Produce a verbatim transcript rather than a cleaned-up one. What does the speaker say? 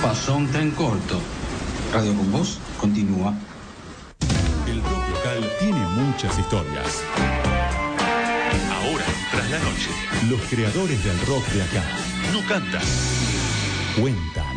Pasó un tren corto. Radio con Voz continúa. El rock local tiene muchas historias. Ahora, tras la noche, Los creadores del rock de acá no cantan, cuentan.